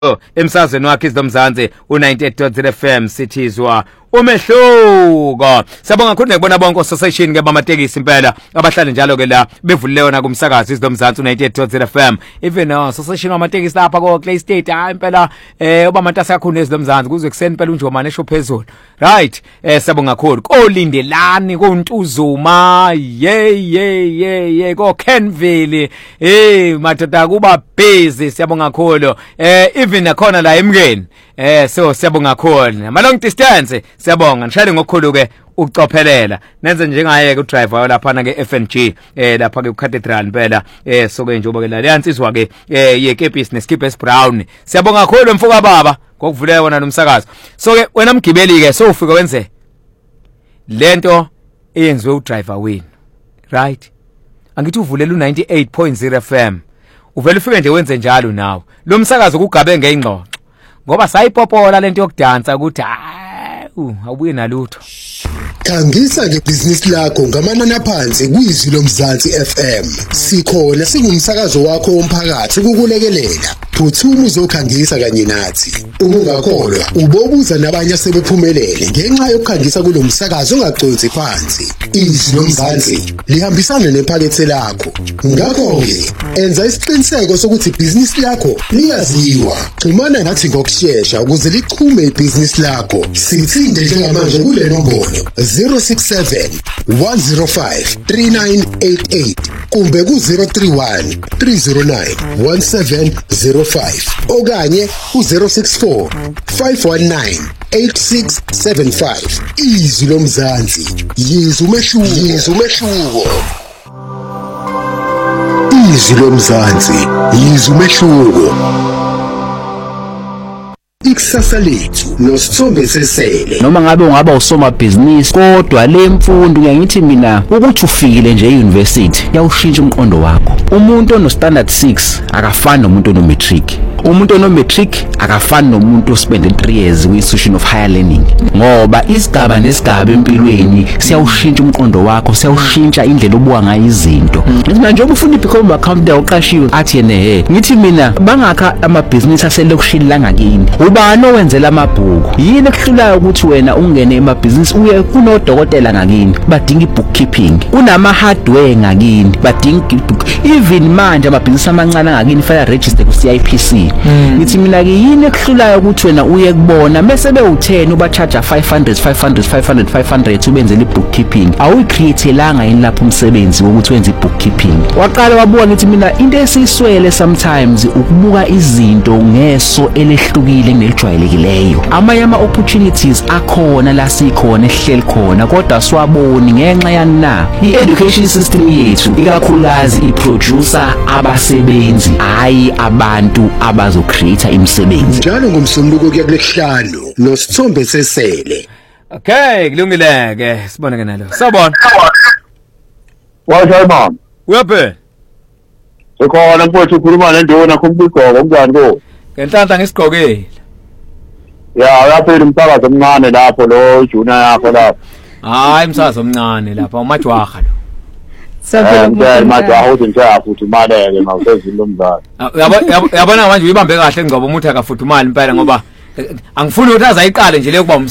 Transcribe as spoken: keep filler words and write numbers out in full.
emsazweni wakhe izomzansi u ninety-eight point zero F M sithizwa umehluko. Sabonga kakhulu nekubona bonke association ke bamatekisi impela abahlali njalo ke la bevulile yona kumsakazi izomzansi u ninety-eight point zero F M. Even no association wamatekisi lapha ko Clay State hayi impela eh obamatasa kakhulu ezomzansi kuzwe kuseni impela unjomane esho phezulu. Right, eh sabonga kakhulu. Kolindelani koNtuzuma, yeah yeah yeah yeah ko Kenville. Eh madoda kuba busy siyabonga kakhulu. Eh even nakhona la emkeni. Eh so siyabonga kakhulu. Ma long distance siyabonga nishayile ngokukhulu ke ucophelela nenze njengaye ke udriver lapha na ke F N G eh lapha ke Cathedral impela eh so ke njengoba ke la leyansizwa ke eh ye Kepis neSkipes Brown. Siyabonga kakhulu mfuka baba ngokuvule wona nomsakazo. So ke wena mgibeli ke so ufika wenze lento eyenziwe udriver wini. Right? Angithi uvulela u ninety-eight point zero F M. Uvela ufike nje wenze njalo nawe. Lo msakazo kugabe ngeingxoxo. Ngoba sayipopola lento yokudansa ukuthi hayi awubuye nalutho. Khangisa ngebhizinisi lakho ngamanani aphansi kuyizwi lomzansi F M. Sikhona singumsakazo wakho womphakathi ukukulekelela. Phuthuma uzokhangisa kanye nathi. Ungakholwa ubobuza nabanye asebephumelele ngenxa yokukhangisa kulomsakazo ongagconsi phansi. Izwi lomzansi lihambisana nephakethe lakho. Ngakho ke enza isiqiniseko sokuthi ibhizinisi lakho liyaziwa. Xhumana nathi ngokusheshsha ukuze lichume ibhizinisi lakho. Sithinde njengamanje kule nombolo zero six seven one zero five three nine eight eight kumbe ku zero three one three zero nine one seven zero five okanye ku zero six four five one nine eight six seven five. Izwi lomzansi yizwe umehluko, yizwe umehluko. Izwi lomzansi yizwe umehluko. Ikusasa lethu noSithombe Sesele. Noma ngabe ungaba usomabhizinisi kodwa le mfundo ngiyayithi mina ukuthi ufikile nje euniversity yawushintsha umqondo wakho. Umuntu ono standard six akafani nomuntu ono matric. Umuntu ono matric akafani nomuntu ospende three years ku institution of higher learning. Ngoba isigaba nesigaba empilweni siyawushintsha umqondo wakho, siyawushintsha indlela obuka ngayo izinto. Manje uma ufuna ibecome accountant uqashiwe athi yena he ngithi mina bangakha amabhizinisi aselokushini la ngakini. Ubani owenzela amabhuku? Yini ekuhlulayo ukuthi wena ungene emabhizinisi uye kunodokotela ngakini badinga ibookkeeping, kunama hardware ngakini badinga ibook. Even manje amabhizinisi amancane ngakini file register ku C I P C. Ngithi mina ke yini ekuhlulayo ukuthi wena uye kubona mase be u ten uba charge five hundred five hundred five hundred five hundred ubenzele ibookkeeping. Awuyicreatelanga yini lapho umsebenzi wokuthi wenze ibookkeeping. Waqala wabuka ngithi mina into esiswele sometimes ukubuka izinto ngeso elehlukile nelijwayelekileyo. Amanye ama opportunities akhona la sikhona ehleli khona kodwa siwaboni ngenxa yana i-education system yethu ikakhulukazi iproducer abasebenzi hayi abantu abazocreate imisebenzi. Njalo ngomsombuluko kuya kulesihlanu noSithombe Sesele. Okay, kulungile ke sibone ke nalo. Sawubona. Washayi mama. Uyaphe? Sekhona mfowethu ukhuluma nendona khombuqoko kunjani ko? Ngenhlanhla ngisigqokile. Ya, uyaphela umsakazo omncane lapho lo junior yakho lapho. Hayi umsakazo omncane lapha umajwaha lo. Saphela umajwaha uthi nje futhi imaleke ngawusezini lomzali. Yabona manje uyibambe kahle ngcobo umuthi akafuthi imali impela ngoba angifuni ukuthi azayiqale nje le kuba